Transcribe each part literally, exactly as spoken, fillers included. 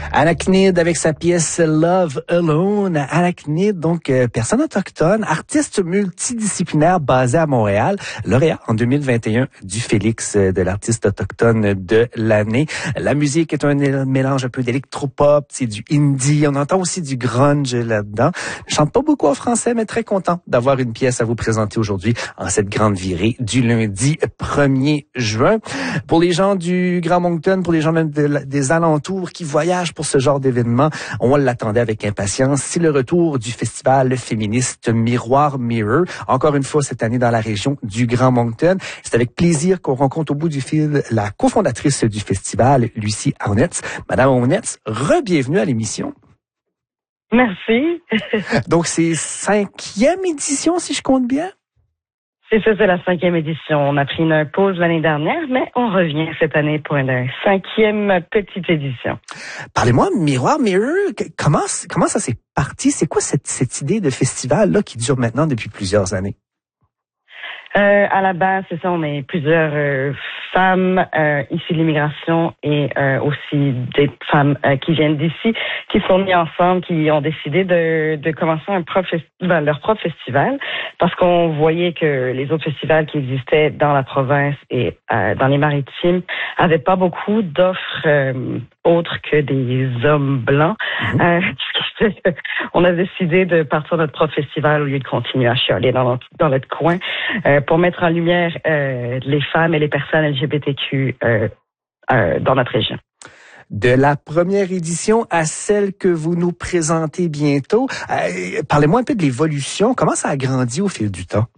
Arachnid avec sa pièce Love Alone. Arachnid, donc euh, personne autochtone, artiste multidisciplinaire basé à Montréal, lauréat en deux mille vingt et un du Félix de l'artiste autochtone de l'année. La musique est un mélange un peu d'électropop, c'est du indie, on entend aussi du grunge là-dedans. Je chante pas beaucoup en français, mais très content d'avoir une pièce à vous présenter aujourd'hui en cette grande virée du lundi premier juin. Pour les gens du Grand Moncton, pour les gens même de, des alentours qui voyagent pour ce genre d'événement, on l'attendait avec impatience. C'est le retour du festival féministe Miroir Mirror, encore une fois cette année dans la région du Grand Moncton. C'est avec plaisir qu'on rencontre au bout du fil la cofondatrice du festival, Lucie Arnetz. Madame Arnetz, re-bienvenue à l'émission. Merci. Donc c'est cinquième édition si je compte bien? C'est ça, c'est la cinquième édition. On a pris une pause l'année dernière, mais on revient cette année pour une cinquième petite édition. Parlez-moi, Miroir Mirror, comment, comment ça s'est parti? C'est quoi cette, cette idée de festival-là qui dure maintenant depuis plusieurs années? Euh, à la base, c'est ça, on est plusieurs euh, femmes euh, issues de l'immigration et euh, aussi des femmes euh, qui viennent d'ici, qui sont mises ensemble, qui ont décidé de, de commencer un propre festival, leur propre festival, parce qu'on voyait que les autres festivals qui existaient dans la province et euh, dans les maritimes avaient pas beaucoup d'offres euh, autres que des hommes blancs. Mmh. Euh, ce qui fait qu'on a décidé de partir notre propre festival au lieu de continuer à chialer dans notre, dans notre coin. Euh, pour mettre en lumière euh, les femmes et les personnes L G B T Q euh, euh, dans notre région. De la première édition à celle que vous nous présentez bientôt, euh, parlez-moi un peu de l'évolution. Comment ça a grandi au fil du temps?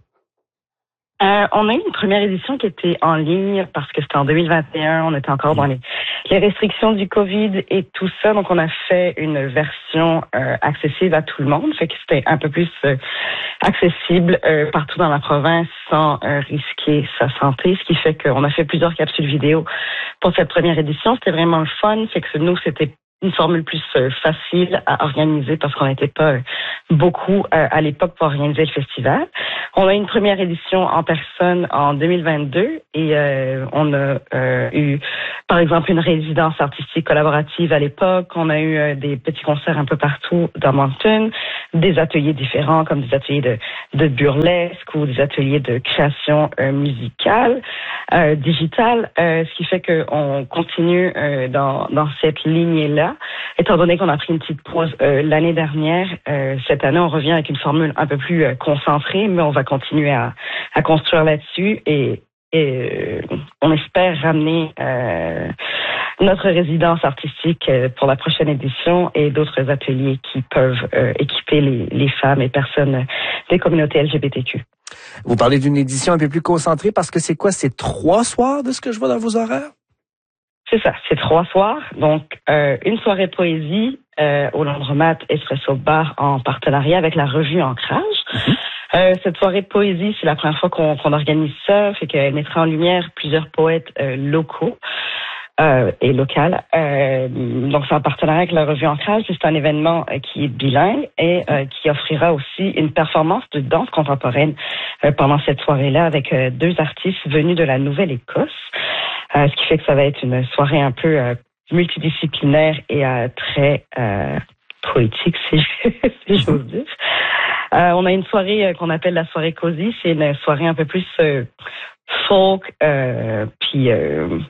Euh, on a eu une première édition qui était en ligne parce que c'était en deux mille vingt et un, on était encore dans les, les restrictions du COVID et tout ça, donc on a fait une version euh, accessible à tout le monde, fait que c'était un peu plus euh, accessible euh, partout dans la province sans euh, risquer sa santé, ce qui fait qu'on a fait plusieurs capsules vidéo pour cette première édition. C'était vraiment le fun, c'est que nous, c'était une formule plus euh, facile à organiser parce qu'on n'était pas euh, beaucoup euh, à l'époque pour organiser le festival. On a eu une première édition en personne en deux mille vingt-deux et euh, on a euh, eu, par exemple, une résidence artistique collaborative à l'époque. On a eu euh, des petits concerts un peu partout dans Moncton, des ateliers différents comme des ateliers de, de burlesque ou des ateliers de création euh, musicale, euh, digitale, euh, ce qui fait qu'on continue euh, dans, dans cette lignée-là. Étant donné qu'on a pris une petite pause euh, l'année dernière, euh, cette année, on revient avec une formule un peu plus euh, concentrée, mais on va continuer à, à construire là-dessus et, et euh, on espère ramener euh, notre résidence artistique euh, pour la prochaine édition et d'autres ateliers qui peuvent euh, équiper les, les femmes et personnes des communautés L G B T Q. Vous parlez d'une édition un peu plus concentrée parce que c'est quoi? C'est trois soirs de ce que je vois dans vos horaires? C'est ça, c'est trois soirs. Donc, euh, une soirée poésie euh, au Landromat Espresso Bar en partenariat avec la revue Ancrage. Mm-hmm. Euh, cette soirée de poésie, c'est la première fois qu'on, qu'on organise ça, fait qu'elle mettra en lumière plusieurs poètes euh, locaux euh, et locales. Euh, donc, c'est en partenariat avec la revue Ancrage. C'est un événement euh, qui est bilingue et euh, qui offrira aussi une performance de danse contemporaine euh, pendant cette soirée-là avec euh, deux artistes venus de la Nouvelle-Écosse. Euh, ce qui fait que ça va être une soirée un peu euh, multidisciplinaire et euh, très euh, poétique, si, si j'ose dire. Euh, on a une soirée euh, qu'on appelle la soirée Cozy. C'est une soirée un peu plus euh, folk, euh, puis euh,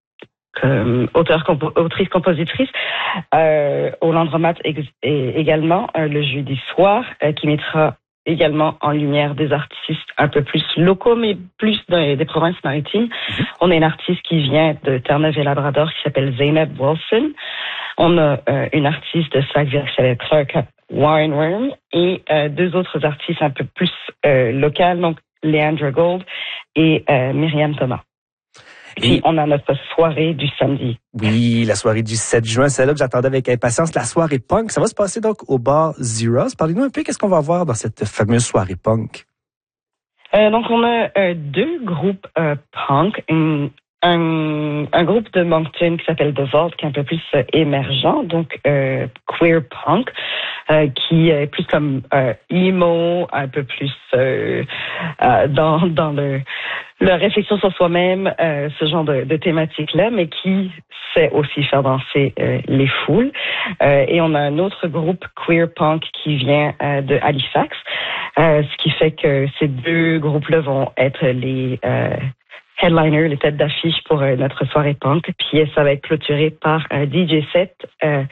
comme auteur, compo- autrice, compositrice. Euh, au Landromat ex- et également euh, le jeudi soir, euh, qui mettra également en lumière des artistes un peu plus locaux, mais plus des, des provinces maritimes. Mm-hmm. On a une artiste qui vient de Terre-Neuve et Labrador qui s'appelle Zeynep Wilson. On a euh, une artiste de Sackville qui s'appelle Clark Wineworm et euh, deux autres artistes un peu plus euh, locales, donc Leandra Gold et euh, Myriam Thomas. Puis et on a notre soirée du samedi. Oui, la soirée du sept juin, c'est là que j'attendais avec impatience, la soirée punk. Ça va se passer donc au bar Zeros. Parlez-nous un peu, qu'est-ce qu'on va voir dans cette fameuse soirée punk? Euh, donc, on a euh, deux groupes euh, punk, une un, un groupe de Moncton qui s'appelle The Vault, qui est un peu plus euh, émergent, donc euh, queer punk, euh, qui est plus comme euh, emo, un peu plus euh, euh, dans dans le la réflexion sur soi-même, euh, ce genre de, de thématique-là, mais qui sait aussi faire danser euh, les foules. Euh, et on a un autre groupe queer punk qui vient euh, de Halifax, euh, ce qui fait que ces deux groupes-là vont être les euh, headliners, les têtes d'affiche pour euh, notre soirée punk. Puis ça va être clôturé par un D J set euh,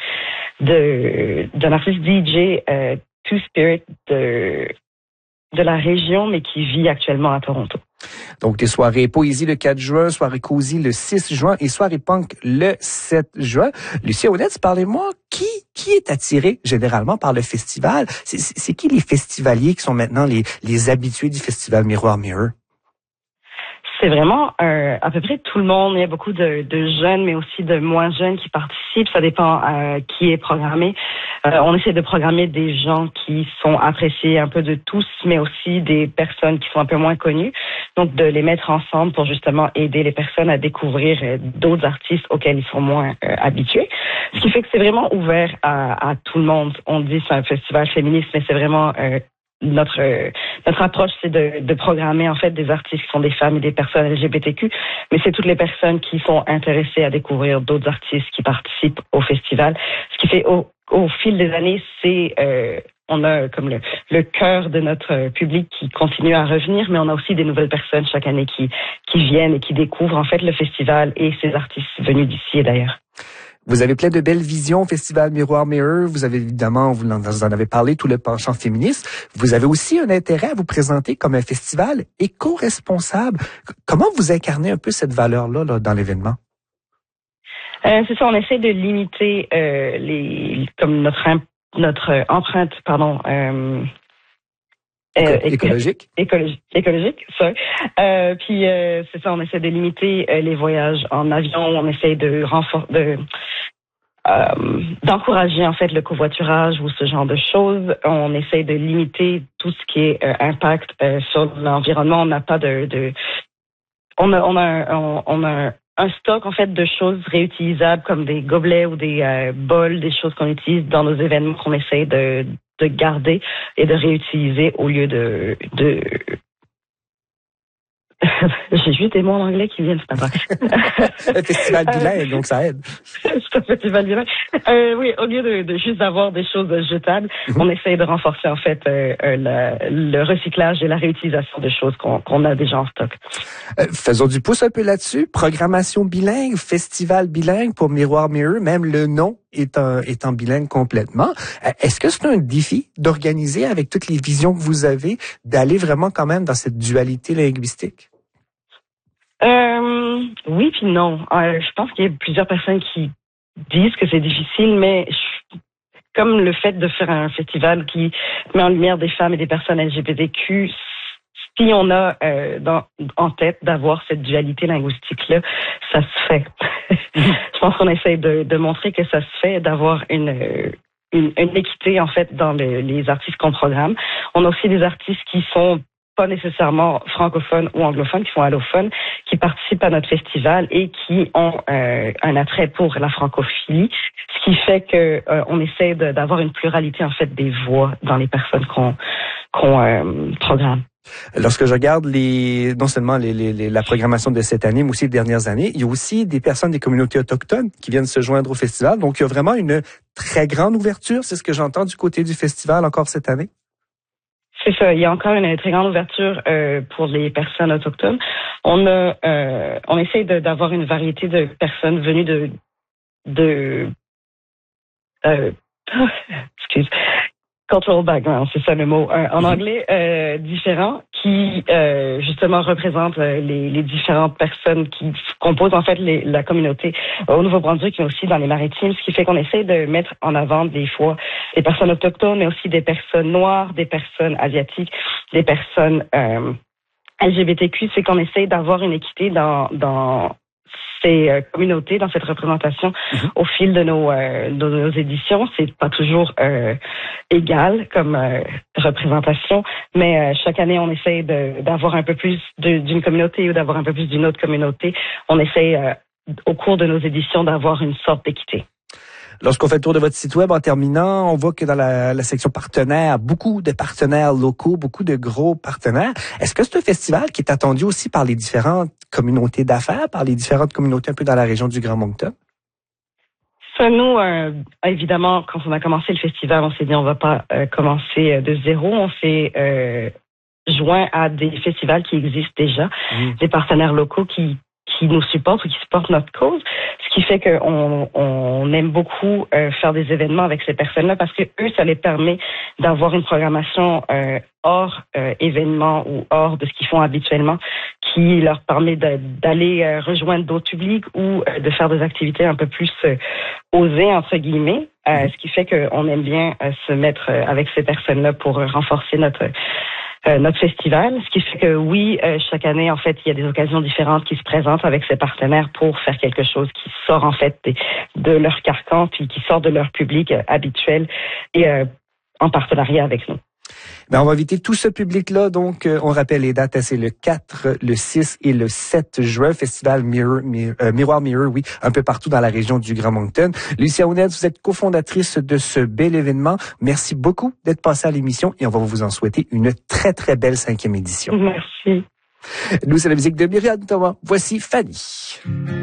de d'un artiste D J euh, Two Spirit de de la région, mais qui vit actuellement à Toronto. Donc, des soirées poésie le quatre juin, soirée cosy le six juin et soirée punk le sept juin. Lucie Audette, parlez-moi, qui qui est attiré généralement par le festival? C'est, c'est qui les festivaliers qui sont maintenant les, les habitués du festival Miroir Mirror? C'est vraiment euh, à peu près tout le monde. Il y a beaucoup de, de jeunes, mais aussi de moins jeunes qui participent. Ça dépend euh, qui est programmé. Euh, on essaie de programmer des gens qui sont appréciés un peu de tous, mais aussi des personnes qui sont un peu moins connues. Donc, de les mettre ensemble pour justement aider les personnes à découvrir euh, d'autres artistes auxquels ils sont moins euh, habitués. Ce qui fait que c'est vraiment ouvert à, à tout le monde. On dit que c'est un festival féministe, mais c'est vraiment... Euh, Notre euh, notre approche, c'est de, de programmer en fait des artistes qui sont des femmes et des personnes L G B T Q, mais c'est toutes les personnes qui sont intéressées à découvrir d'autres artistes qui participent au festival. Ce qui fait au, au fil des années, c'est euh, on a comme le, le cœur de notre public qui continue à revenir, mais on a aussi des nouvelles personnes chaque année qui qui viennent et qui découvrent en fait le festival et ces artistes venus d'ici et d'ailleurs. Vous avez plein de belles visions au Festival Miroir Mirror. Vous avez évidemment, vous en avez parlé, tout le penchant féministe. Vous avez aussi un intérêt à vous présenter comme un festival éco-responsable. Comment vous incarnez un peu cette valeur-là là, dans l'événement? Euh, c'est ça, on essaie de limiter euh, les comme notre notre empreinte, pardon. Euh, Euh, écologique. Écologique, écologique, ça. Euh, puis euh, c'est ça, on essaie de limiter euh, les voyages en avion, on essaie de renforcer, de euh, d'encourager en fait le covoiturage ou ce genre de choses. On essaie de limiter tout ce qui est euh, impact euh, sur l'environnement. On n'a pas de, de on a on a un, on, on a un, un stock en fait de choses réutilisables comme des gobelets ou des euh, bols, des choses qu'on utilise dans nos événements qu'on essaie de de garder et de réutiliser au lieu de... de... J'ai juste des mots en anglais qui viennent ce matin. Un festival bilingue, donc ça aide. C'est un festival bilingue. Euh, oui, au lieu de, de juste avoir des choses jetables, mm-hmm. on essaye de renforcer en fait euh, la, le recyclage et la réutilisation de choses qu'on, qu'on a déjà en stock. Euh, faisons du pouce un peu là-dessus. Programmation bilingue, festival bilingue pour Miroir Mirror, même le nom est en, est en bilingue complètement. Euh, est-ce que c'est un défi d'organiser avec toutes les visions que vous avez, d'aller vraiment quand même dans cette dualité linguistique? Euh, oui puis non. Euh, je pense qu'il y a plusieurs personnes qui disent que c'est difficile, mais je, comme le fait de faire un festival qui met en lumière des femmes et des personnes L G B T Q, si on a euh, dans, en tête d'avoir cette dualité linguistique-là, ça se fait. Je pense qu'on essaie de, de montrer que ça se fait, d'avoir une, une, une équité en fait dans le, les artistes qu'on programme. On a aussi des artistes qui sont pas nécessairement francophones ou anglophones, qui sont allophones, qui participent à notre festival et qui ont euh, un attrait pour la francophilie, ce qui fait que euh, on essaie de, d'avoir une pluralité en fait des voix dans les personnes qu'on qu'on euh, programme. Lorsque je regarde les, non seulement les, les, les, la programmation de cette année, mais aussi les dernières années, il y a aussi des personnes des communautés autochtones qui viennent se joindre au festival. Donc, il y a vraiment une très grande ouverture. C'est ce que j'entends du côté du festival encore cette année. C'est ça. Il y a encore une très grande ouverture euh, pour les personnes autochtones. On a, euh, on essaie de, d'avoir une variété de personnes venues de, de, euh, excuse. Cultural background, c'est ça le mot euh, en anglais, euh, différents, qui euh, justement représentent euh, les, les différentes personnes qui composent en fait les, la communauté au Nouveau-Brunswick, mais aussi dans les Maritimes, ce qui fait qu'on essaie de mettre en avant des fois des personnes autochtones, mais aussi des personnes noires, des personnes asiatiques, des personnes euh, L G B T Q, c'est qu'on essaie d'avoir une équité dans dans ces euh, communautés, dans cette représentation mm-hmm. au fil de nos, euh, de nos éditions. C'est pas toujours euh, égal comme euh, représentation, mais euh, chaque année, on essaie de, d'avoir un peu plus de, d'une communauté ou d'avoir un peu plus d'une autre communauté. On essaie, euh, au cours de nos éditions, d'avoir une sorte d'équité. Lorsqu'on fait le tour de votre site web, en terminant, on voit que dans la, la section partenaires, beaucoup de partenaires locaux, beaucoup de gros partenaires. Est-ce que c'est un festival qui est attendu aussi par les différentes communautés d'affaires, par les différentes communautés un peu dans la région du Grand Moncton? Ça, nous, euh, évidemment, quand on a commencé le festival, on s'est dit on va pas euh, commencer de zéro. On s'est euh, joint à des festivals qui existent déjà, mmh. des partenaires locaux qui qui nous supportent ou qui supportent notre cause, ce qui fait qu'on on aime beaucoup euh, faire des événements avec ces personnes-là parce que eux, ça les permet d'avoir une programmation euh, hors euh, événements ou hors de ce qu'ils font habituellement, qui leur permet de, d'aller euh, rejoindre d'autres publics ou euh, de faire des activités un peu plus euh, osées, entre guillemets, euh, ce qui fait qu'on aime bien euh, se mettre euh, avec ces personnes-là pour euh, renforcer notre Euh, notre festival, ce qui fait que oui, euh, chaque année, en fait, il y a des occasions différentes qui se présentent avec ces partenaires pour faire quelque chose qui sort, en fait, de, de leur carcan, puis qui sort de leur public euh, habituel et euh, en partenariat avec nous. Ben, on va inviter tout ce public-là. Donc, euh, on rappelle les dates, c'est le quatre, le six et le sept juin. Festival Mirror, Mirror, euh, Miroir Mirror, oui, un peu partout dans la région du Grand Moncton. Lucia Ounette, vous êtes cofondatrice de ce bel événement. Merci beaucoup d'être passée à l'émission et on va vous en souhaiter une très, très belle cinquième édition. Merci. Nous, c'est la musique de Myriam Thomas. Voici Fanny.